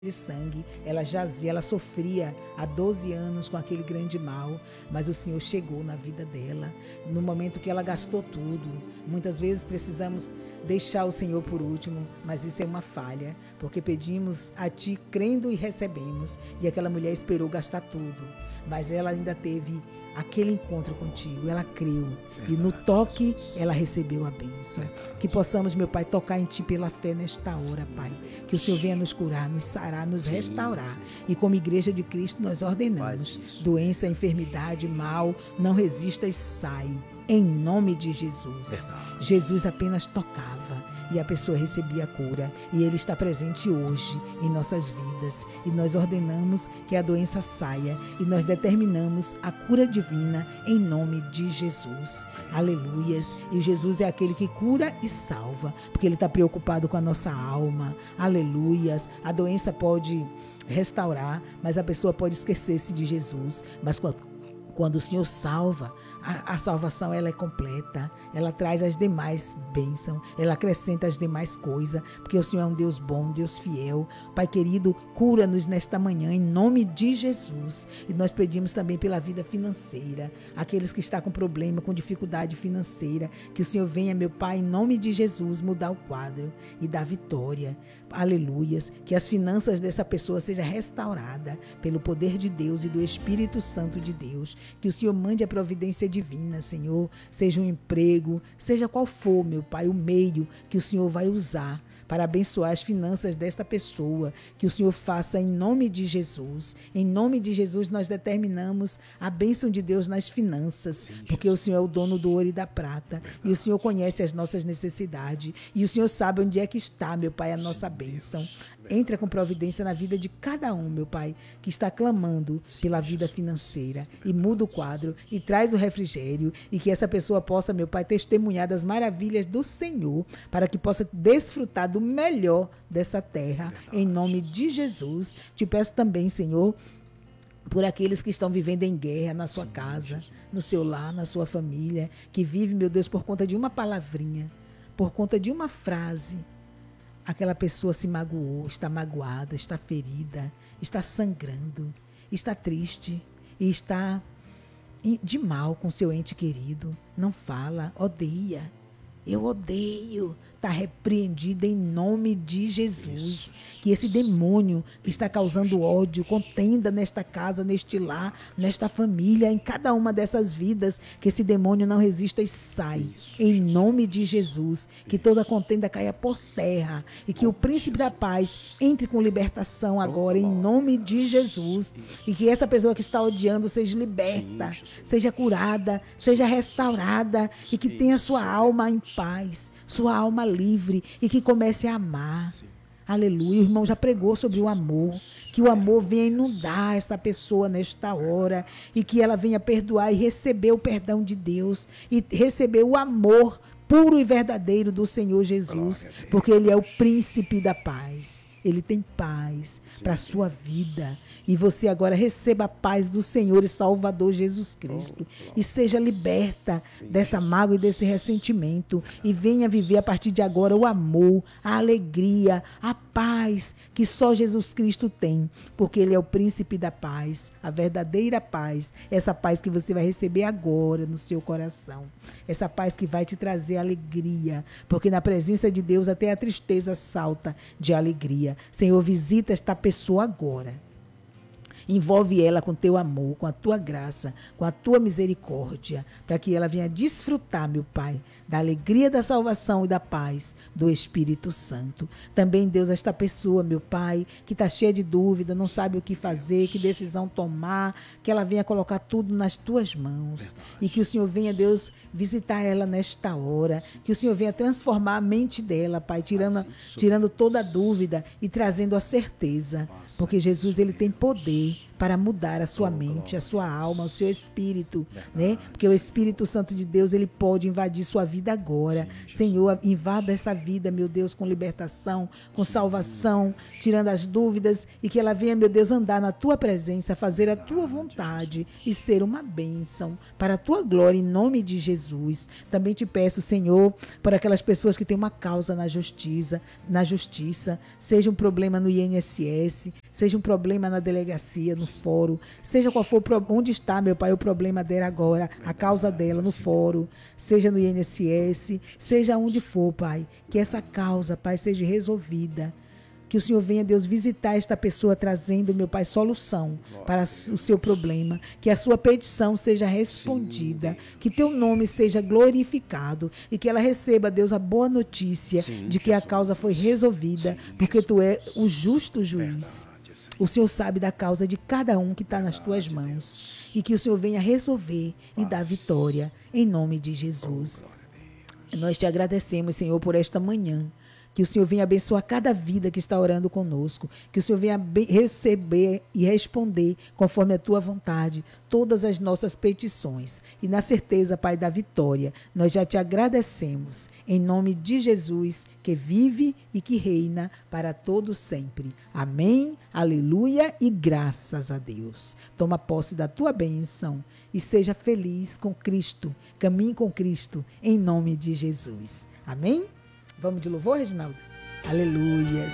de sangue, ela jazia, ela sofria há 12 anos com aquele grande mal, mas o Senhor chegou na vida dela, no momento que ela gastou tudo. Muitas vezes precisamos deixar o Senhor por último, mas isso é uma falha, porque pedimos a Ti crendo e recebemos, e aquela mulher esperou gastar tudo, mas ela ainda teve aquele encontro contigo, ela creu, e no toque ela recebeu a bênção. Que possamos, meu Pai, tocar em Ti pela fé nesta hora, Pai, que o Senhor venha nos curar, nos sarar, nos restaurar, e como igreja de Cristo nós ordenamos: doença, enfermidade, mal, não resista e sai, em nome de Jesus. Jesus apenas tocava e a pessoa recebia a cura, e Ele está presente hoje em nossas vidas, e nós ordenamos que a doença saia, e nós determinamos a cura divina em nome de Jesus. Aleluias. E Jesus é aquele que cura e salva, porque Ele está preocupado com a nossa alma. Aleluias. A doença pode restaurar, mas a pessoa pode esquecer-se de Jesus, mas quando o Senhor salva, a salvação ela é completa, ela traz as demais bênçãos, ela acrescenta as demais coisas, porque o Senhor é um Deus bom, um Deus fiel. Pai querido, cura-nos nesta manhã em nome de Jesus. E nós pedimos também pela vida financeira, aqueles que estão com problema, com dificuldade financeira, que o Senhor venha, meu Pai, em nome de Jesus, mudar o quadro e dar vitória. Aleluias, que as finanças dessa pessoa sejam restauradas pelo poder de Deus e do Espírito Santo de Deus. Que o Senhor mande a providência divina, Senhor, seja um emprego, seja qual for, meu Pai, o meio que o Senhor vai usar para abençoar as finanças desta pessoa, que o Senhor faça em nome de Jesus. Em nome de Jesus nós determinamos a bênção de Deus nas finanças, porque o Senhor é o dono do ouro e da prata, e o Senhor conhece as nossas necessidades, e o Senhor sabe onde é que está, meu Pai, a nossa bênção. Entra com providência na vida de cada um, meu Pai, que está clamando pela vida financeira, e muda o quadro e traz o refrigério, e que essa pessoa possa, meu Pai, testemunhar das maravilhas do Senhor, para que possa desfrutar do melhor dessa terra. Em nome de Jesus, te peço também, Senhor, por aqueles que estão vivendo em guerra na sua casa, no seu lar, na sua família, que vive, meu Deus, por conta de uma palavrinha, por conta de uma frase. Aquela pessoa se magoou, está magoada, está ferida, está sangrando, está triste e está de mal com seu ente querido. Não fala, odeia. Eu odeio. Está repreendida em nome de Jesus. Que esse demônio que está causando ódio, contenda nesta casa, neste lar, nesta família, em cada uma dessas vidas, que esse demônio não resista e sai. Em nome de Jesus. Que toda contenda caia por terra. E que o príncipe da paz entre com libertação agora, em nome de Jesus. E que essa pessoa que está odiando seja liberta, seja curada, seja restaurada, e que tenha sua alma em paz, sua alma livre, e que comece a amar. Aleluia. O irmão já pregou sobre o amor, que o amor venha inundar essa pessoa nesta hora, e que ela venha perdoar e receber o perdão de Deus, e receber o amor puro e verdadeiro do Senhor Jesus, porque Ele é o príncipe da paz. Ele tem paz para a sua vida. E você agora receba a paz do Senhor e Salvador Jesus Cristo. E seja liberta dessa mágoa e desse ressentimento. E venha viver a partir de agora o amor, a alegria, a paz que só Jesus Cristo tem. Porque Ele é o príncipe da paz, a verdadeira paz. Essa paz que você vai receber agora no seu coração. Essa paz que vai te trazer alegria. Porque na presença de Deus até a tristeza salta de alegria. Senhor, visita esta pessoa agora. Envolve ela com teu amor, com a tua graça, com a tua misericórdia, para que ela venha desfrutar, meu Pai, da alegria da salvação e da paz do Espírito Santo. Também, Deus, esta pessoa, meu Pai, que está cheia de dúvida, não sabe o que fazer, que decisão tomar, que ela venha colocar tudo nas tuas mãos. E que o Senhor venha, Deus, visitar ela nesta hora, que o Senhor venha transformar a mente dela, Pai, tirando toda a dúvida e trazendo a certeza, porque Jesus, Ele tem poder para mudar a sua mente, a sua alma, o seu espírito, né? Porque o Espírito Santo de Deus, ele pode invadir sua vida agora. Senhor, invada essa vida, meu Deus, com libertação, com salvação, tirando as dúvidas, e que ela venha, meu Deus, andar na tua presença, fazer a tua vontade e ser uma bênção para a tua glória, em nome de Jesus. Também te peço, Senhor, por aquelas pessoas que têm uma causa na justiça, seja um problema no INSS, seja um problema na delegacia, no fórum, seja qual for, onde está, meu Pai, o problema dela agora, a causa dela no fórum, seja no INSS, seja onde for, Pai, que essa causa, Pai, seja resolvida. Que o Senhor venha, Deus, visitar esta pessoa, trazendo, meu Pai, solução para o seu problema. Que a sua petição seja respondida. Que teu nome seja glorificado. E que ela receba, Deus, a boa notícia de que a causa foi resolvida. Porque tu é o justo juiz. O Senhor sabe da causa de cada um que está nas tuas mãos. E que o Senhor venha resolver e dar vitória. Em nome de Jesus. Nós te agradecemos, Senhor, por esta manhã. Que o Senhor venha abençoar cada vida que está orando conosco. Que o Senhor venha receber e responder, conforme a tua vontade, todas as nossas petições. E na certeza, Pai, da vitória, nós já te agradecemos. Em nome de Jesus, que vive e que reina para todo sempre. Amém, aleluia e graças a Deus. Toma posse da tua bênção e seja feliz com Cristo. Caminhe com Cristo, em nome de Jesus. Amém? Vamos de louvor, Reginaldo? Aleluia.